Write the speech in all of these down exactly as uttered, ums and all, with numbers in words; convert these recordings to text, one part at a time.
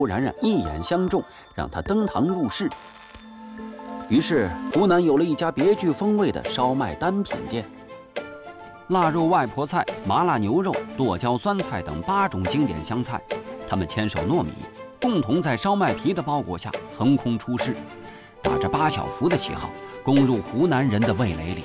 周然然一眼相中，让他登堂入室。于是，湖南有了一家别具风味的烧麦单品店。腊肉外婆菜、麻辣牛肉、剁椒酸菜等八种经典湘菜，他们牵手糯米，共同在烧麦皮的包裹下横空出世，打着八小福的旗号，攻入湖南人的味蕾里。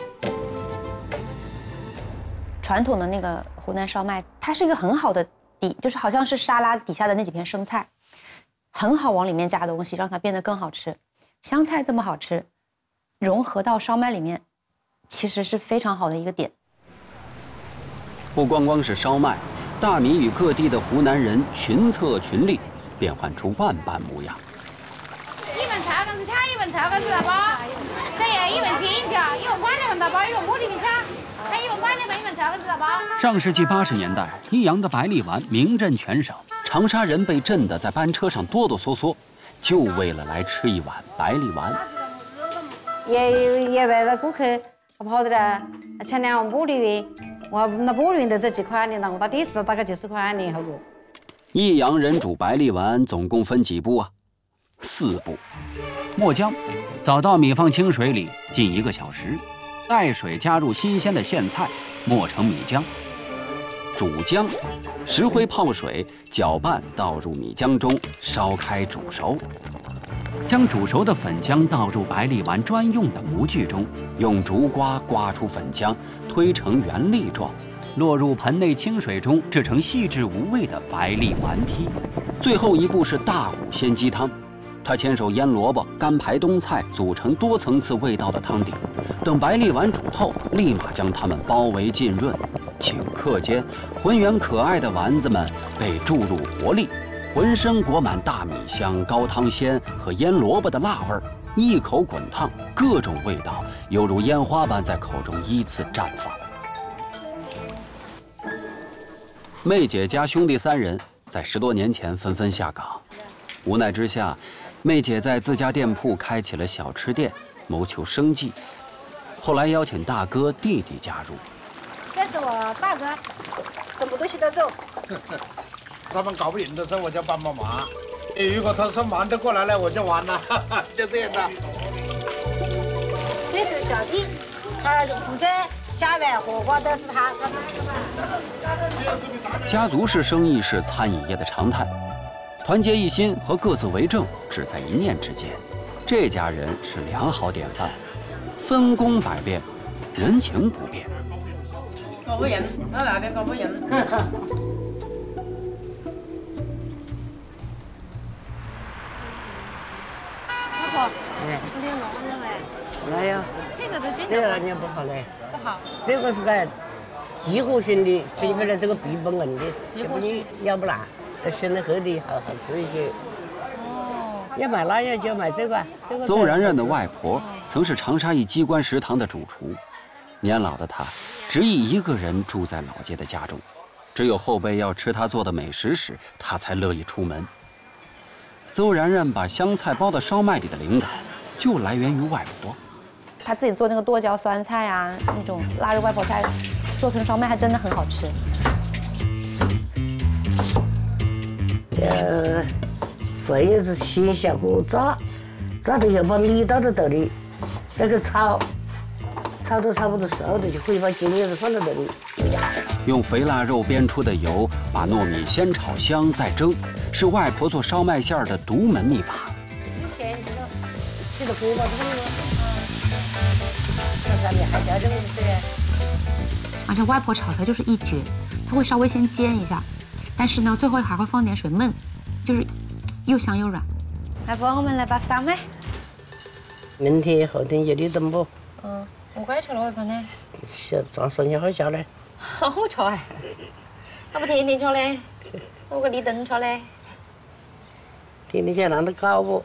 传统的那个湖南烧麦，它是一个很好的底，就是好像是沙拉底下的那几片生菜，很好往里面加东西，让它变得更好吃。湘菜这么好吃，融合到烧麦里面，其实是非常好的一个点。 不光光是烧麦，大米与各地的湖南人群策群力，变换出万般模样。 一份菜干子抢，一份菜干子大包，这样一份金价，一份管的很大包，一份锅里面抢，还一份管的份，一份菜干子大包。 上世纪八十年代，益阳的百里丸名震全省，长沙人被震得在班车上哆哆嗦嗦，就为了来吃一碗百里丸。 也也为了顾客，他跑的来抢两碗玻璃云。我那玻璃云的这几块的，那我打底是大概几十块的好多。 益阳人煮百里丸总共分几步啊？四步。磨浆，早稻米放清水里浸一个小时，待水加入新鲜的苋菜，磨成米浆。煮浆，石灰泡水，搅拌倒入米浆中，烧开煮熟。将煮熟的粉浆倒入百里丸专用的模具中，用竹刮刮出粉浆，推成圆粒状，落入盆内清水中，制成细致无味的百里丸坯。最后一步是大骨鲜鸡汤，他牵手腌萝卜、干排冬菜，组成多层次味道的汤底。等百里丸煮透，立马将它们包围浸润。顷刻间，浑圆可爱的丸子们被注入活力。浑身裹满大米香、高汤鲜和腌萝卜的辣味儿，一口滚烫，各种味道犹如烟花般在口中依次绽放。妹姐家兄弟三人在十多年前纷纷下岗，无奈之下，妹姐在自家店铺开起了小吃店，谋求生计。后来邀请大哥、弟弟加入。 这是我大哥，什么东西都做。 他们搞不赢的时候，我就帮帮忙。如果他说忙得过来了，我就完了，就这样的。 这是小弟，他负责下碗火锅都是他，他是。 家族式生意是餐饮业的常态，团结一心和各自为政只在一念之间。这家人是良好典范，分工百变，人情不变。 搞不赢，我那边搞不赢。 哎，有点老了哎。 哪有？ 现在都觉这二年不好嘞。 不好。 这个是个几何型的，所以本来这个壁不硬的，这不你咬不烂，这选的厚的好好吃一些。哦。要买哪样就买这个。这个。 邹然然的外婆曾是长沙一机关食堂的主厨，年老的她执意一个人住在老街的家中，只有后辈要吃她做的美食时，她才乐意出门。邹然然把湘菜包到烧麦里的灵感，就来源于外婆。 他自己做那个剁椒酸菜啊，那种腊肉外婆菜，做成烧麦还真的很好吃。 呃，粉也是先下锅炸，炸的要把米倒到豆里，那个炒，炒到差不多熟了，就可以把鸡叶子放到豆里。 用肥腊肉煸出的油，把糯米先炒香再蒸，是外婆做烧麦馅儿的独门秘法。 这个锅巴这个，那上面还加点东西。 而且外婆炒出来就是一绝，她会稍微先煎一下，但是呢，最后还会放点水焖，就是又香又软。 来吧，我们来把烧麦。 明天后天就你等不？ 嗯，我该吃了外婆呢。 小早上你好笑嘞。 好吃哎，我不天天吃嘞，我个立顿吃嘞。 天天想让他搞不？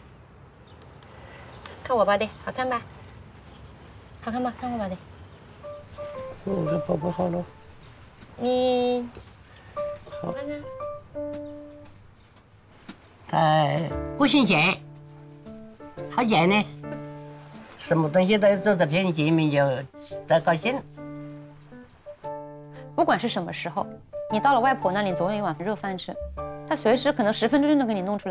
看我包的，好看吧？好看吧？看我包的。 嗯，这包包好了。 你好。 看看。 它不新鲜，好贱呢。什么东西都走在便宜见面就在高兴。 不管是什么时候，你到了外婆那里，总有一碗热饭吃。 他随时可能十分钟就能给你弄出来。